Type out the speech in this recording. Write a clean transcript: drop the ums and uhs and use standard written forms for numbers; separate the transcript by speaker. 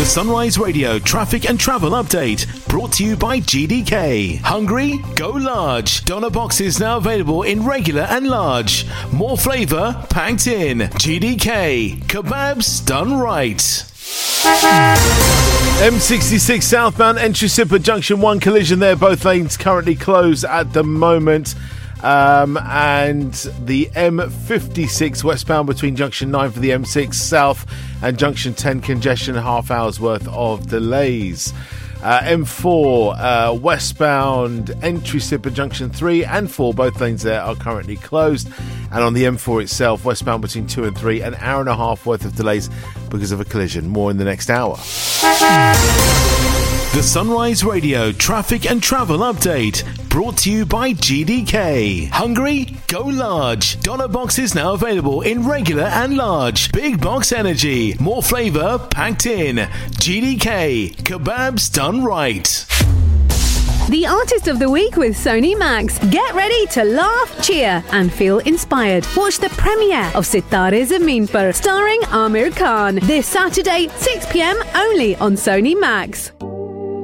Speaker 1: The Sunrise Radio traffic and travel update brought to you by GDK. Hungry? Go large. Doner boxes now available in regular and large. More flavour packed in. GDK. Kebabs done right.
Speaker 2: M66 southbound entry Sipper Junction 1 collision there. Both lanes currently closed at the moment. And the M56 westbound between Junction 9 for the M6 South and Junction 10 congestion, half hour's worth of delays. M4 westbound entry Sipper Junction 3 and 4, both lanes there are currently closed. And on the M4 itself, westbound between 2 and 3, an hour and a half worth of delays because of a collision. More in the next hour.
Speaker 1: The Sunrise Radio traffic and travel update brought to you by GDK. Hungry? Go large. Doner boxes now available in regular and large. Big box energy. More flavour packed in. GDK. Kebabs done right.
Speaker 3: The Artist of the Week with Sony Max. Get ready to laugh, cheer and feel inspired. Watch the premiere of Sitare Zameen Par starring Amir Khan this Saturday 6 p.m. only on Sony Max.